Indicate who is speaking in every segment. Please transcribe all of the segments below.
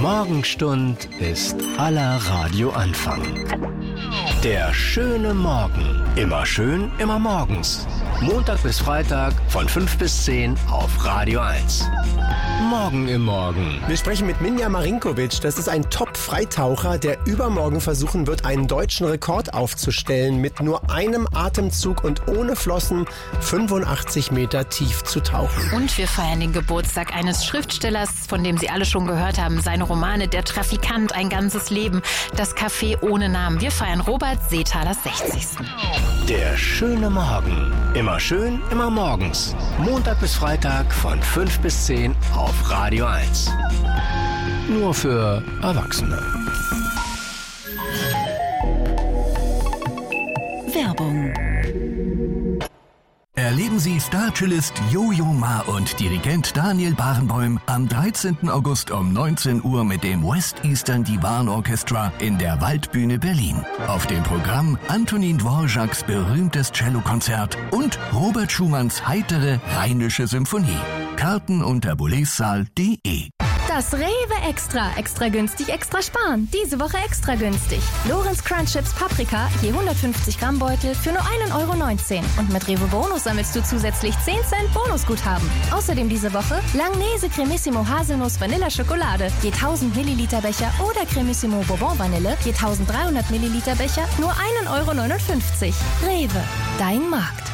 Speaker 1: Morgenstund ist aller Radioanfang. Der schöne Morgen. Immer schön, immer morgens. Montag bis Freitag von 5 bis 10 auf Radio 1. Morgen im Morgen.
Speaker 2: Wir sprechen mit Minja Marinkovic. Das ist ein Top-Freitaucher, der übermorgen versuchen wird, einen deutschen Rekord aufzustellen, mit nur einem Atemzug und ohne Flossen 85 Meter tief zu tauchen.
Speaker 3: Und wir feiern den Geburtstag eines Schriftstellers, von dem Sie alle schon gehört haben. Seine Romane Der Trafikant, Ein ganzes Leben, Das Café ohne Namen. Wir feiern Robert Seethalers 60.
Speaker 1: Der schöne Morgen. Immer schön, immer morgens. Montag bis Freitag von 5 bis 10 auf Radio 1. Nur für Erwachsene.
Speaker 4: Werbung. Erleben Sie Star-Cellist Jojo Ma und Dirigent Daniel Barenboim am 13. August um 19 Uhr mit dem West Eastern Divan Orchestra in der Waldbühne Berlin. Auf dem Programm Antonin Dvořáks berühmtes Cellokonzert und Robert Schumanns heitere Rheinische Symphonie. Karten unter boulezsaal.de.
Speaker 5: Das Rewe Extra. Extra günstig, extra sparen. Diese Woche extra günstig. Lorenz Crunch Chips Paprika, je 150 Gramm Beutel für nur 1,19 €. Und mit Rewe Bonus sammelst du zusätzlich 10 Cent Bonusguthaben. Außerdem diese Woche Langnese Cremissimo Haselnuss Vanilla Schokolade, je 1000 Milliliter Becher oder Cremissimo Bourbon Vanille, je 1300 Milliliter Becher, nur 1,59 €. Rewe, dein Markt.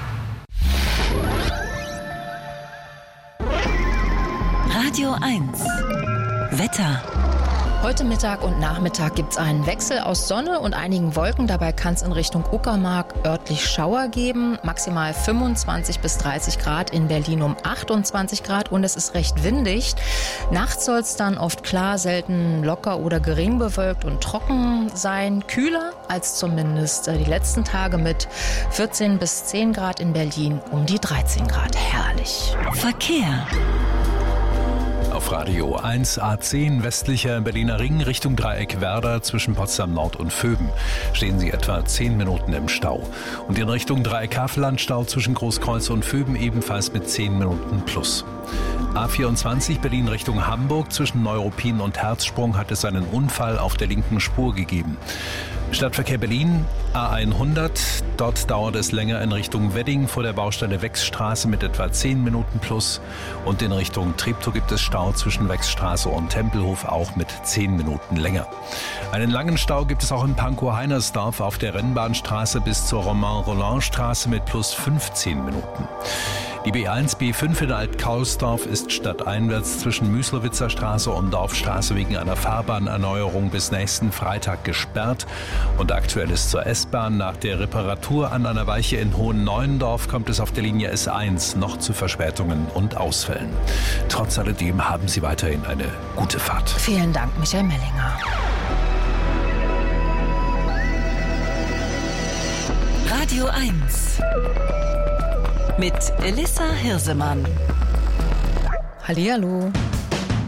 Speaker 4: Radio 1. Wetter.
Speaker 3: Heute Mittag und Nachmittag gibt es einen Wechsel aus Sonne und einigen Wolken. Dabei kann es in Richtung Uckermark örtlich Schauer geben. Maximal 25 bis 30 Grad, in Berlin um 28 Grad und es ist recht windig. Nachts soll es dann oft klar, selten locker oder gering bewölkt und trocken sein. Kühler als zumindest die letzten Tage mit 14 bis 10 Grad, in Berlin um die 13 Grad. Herrlich.
Speaker 4: Verkehr.
Speaker 6: Auf Radio 1 A10 westlicher Berliner Ring Richtung Dreieck Werder zwischen Potsdam Nord und Vöben stehen Sie etwa 10 Minuten im Stau. Und in Richtung Dreieck Havelland Stau zwischen Großkreuz und Vöben ebenfalls mit 10 Minuten plus. A24 Berlin Richtung Hamburg zwischen Neuruppin und Herzsprung hat es einen Unfall auf der linken Spur gegeben. Stadtverkehr Berlin, A100, dort dauert es länger in Richtung Wedding vor der Baustelle Wechsstraße mit etwa 10 Minuten plus und in Richtung Treptow gibt es Stau zwischen Wechsstraße und Tempelhof auch mit 10 Minuten länger. Einen langen Stau gibt es auch in Pankow-Heinersdorf auf der Rennbahnstraße bis zur Romain-Rolland-Straße mit plus 15 Minuten. Die B1, B5 in Alt-Kaulsdorf ist stadteinwärts zwischen Müslowitzer Straße und Dorfstraße wegen einer Fahrbahnerneuerung bis nächsten Freitag gesperrt. Und aktuell ist zur S-Bahn nach der Reparatur an einer Weiche in Hohen-Neuendorf kommt es auf der Linie S1 noch zu Verspätungen und Ausfällen. Trotz alledem haben Sie weiterhin eine gute Fahrt.
Speaker 3: Vielen Dank, Michael Mellinger.
Speaker 4: Radio 1. Mit Elissa Hirsemann.
Speaker 3: Hallihallo.